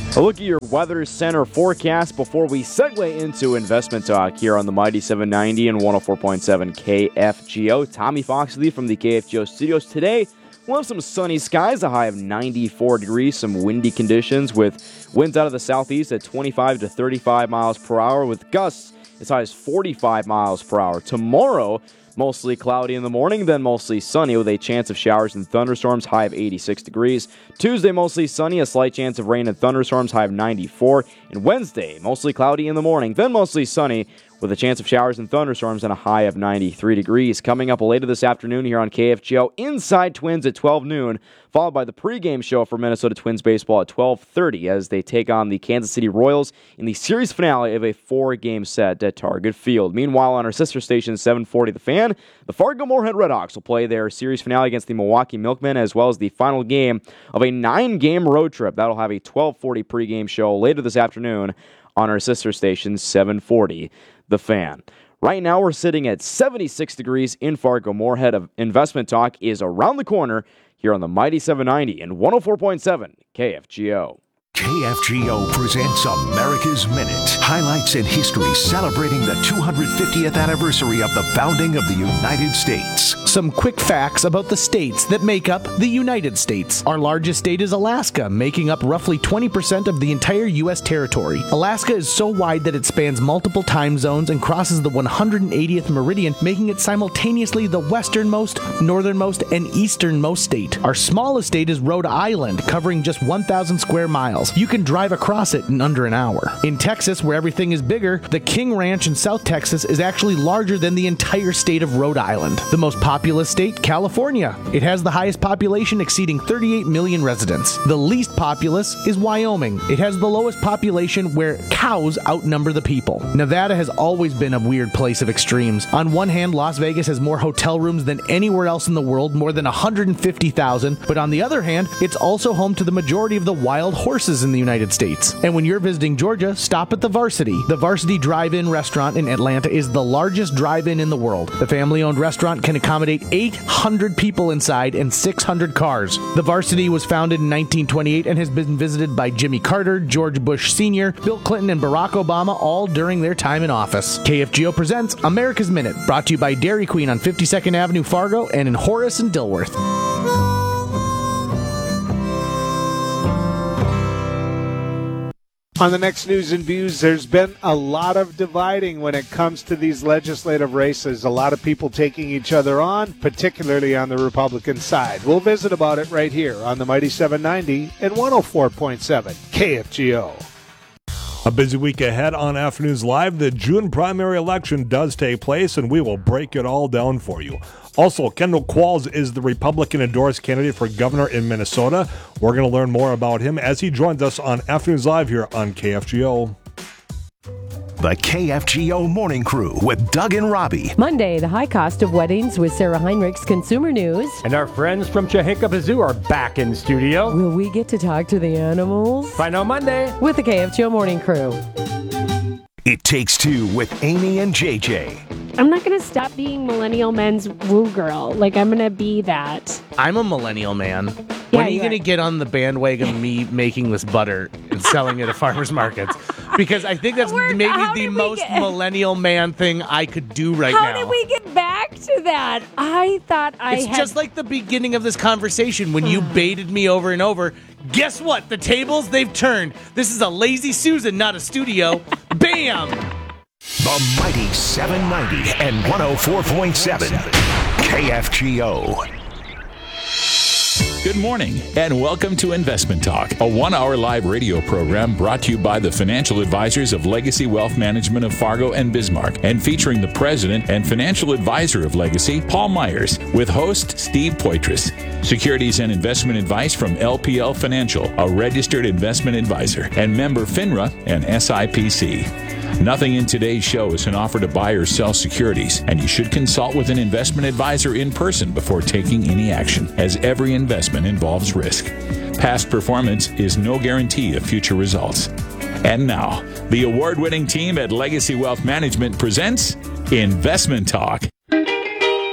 A look at your Weather Center forecast before we segue into investment talk here on the Mighty 790 and 104.7 KFGO. Tommy Foxley from the KFGO studios. Today, we'll have some sunny skies, a high of 94 degrees, some windy conditions with winds out of the southeast at 25 to 35 miles per hour with gusts as high as 45 miles per hour. Tomorrow, mostly cloudy in the morning, then mostly sunny with a chance of showers and thunderstorms, high of 86 degrees. Tuesday, mostly sunny, a slight chance of rain and thunderstorms, high of 94. And Wednesday, mostly cloudy in the morning, then mostly sunny with a chance of showers and thunderstorms and a high of 93 degrees. Coming up later this afternoon here on KFGO, Inside Twins at 12 noon, followed by the pregame show for Minnesota Twins baseball at 12:30 as they take on the Kansas City Royals in the series finale of a 4-game set at Target Field. Meanwhile, on our sister station, 740 The Fan, the Fargo-Moorhead Redhawks will play their series finale against the Milwaukee Milkmen as well as the final game of a 9-game road trip. That'll have a 12:40 pregame show later this afternoon on our sister station, 740 The Fan. Right now, we're sitting at 76 degrees in Fargo-Moorhead. Investment talk is around the corner here on the Mighty 790 and 104.7 KFGO. KFGO presents America's Minute. Highlights and history celebrating the 250th anniversary of the founding of the United States. Some quick facts about the states that make up the United States. Our largest state is Alaska, making up roughly 20% of the entire U.S. territory. Alaska is so wide that it spans multiple time zones and crosses the 180th meridian, making it simultaneously the westernmost, northernmost, and easternmost state. Our smallest state is Rhode Island, covering just 1,000 square miles. You can drive across it in under an hour. In Texas, where everything is bigger, the King Ranch in South Texas is actually larger than the entire state of Rhode Island. The most populous state, California. It has the highest population, exceeding 38 million residents. The least populous is Wyoming. It has the lowest population, where cows outnumber the people. Nevada has always been a weird place of extremes. On one hand, Las Vegas has more hotel rooms than anywhere else in the world, more than 150,000, but on the other hand, it's also home to the majority of the wild horses in the United States. And when you're visiting Georgia, stop at the Varsity. The Varsity Drive-In restaurant in Atlanta is the largest drive-in in the world. The family-owned restaurant can accommodate 800 people inside and 600 cars. The Varsity was founded in 1928 and has been visited by Jimmy Carter, George Bush Sr., Bill Clinton, and Barack Obama, all during their time in office. KFGO presents America's Minute, brought to you by Dairy Queen on 52nd Avenue, Fargo, and in Horace and Dilworth. On the next News and Views, there's been a lot of dividing when it comes to these legislative races. A lot of people taking each other on, particularly on the Republican side. We'll visit about it right here on the Mighty 790 and 104.7 KFGO. A busy week ahead on Afternoons Live. The June primary election does take place, and we will break it all down for you. Also, Kendall Qualls is the Republican-endorsed candidate for governor in Minnesota. We're going to learn more about him as he joins us on Afternoons Live here on KFGO. The KFGO Morning Crew with Doug and Robbie. Monday, the high cost of weddings with Sarah Heinrichs, Consumer News. And our friends from Chahinkapa Zoo are back in studio. Will we get to talk to the animals? Find out Monday with the KFGO Morning Crew. It Takes Two with Amy and JJ. I'm not going to stop being millennial men's woo girl. Like, I'm going to be that. I'm a millennial man. Yeah, when are you going to get on the bandwagon of me making this butter and selling it at farmers markets? Because I think that's maybe the most millennial man thing I could do right now. How did we get back to that? I thought It's just like the beginning of this conversation when you baited me over and over. Guess what? The tables, they've turned. This is a Lazy Susan, not a studio. Bam! The Mighty 790 and 104.7 KFGO. Good morning, and welcome to Investment Talk, a 1-hour live radio program brought to you by the financial advisors of Legacy Wealth Management of Fargo and Bismarck, and featuring the president and financial advisor of Legacy, Paul Myers, with host Steve Poitras. Securities and investment advice from LPL Financial, a registered investment advisor, and member FINRA and SIPC. Nothing in today's show is an offer to buy or sell securities, and you should consult with an investment advisor in person before taking any action, as every investment involves risk. Past performance is no guarantee of future results. And now, the award-winning team at Legacy Wealth Management presents Investment Talk.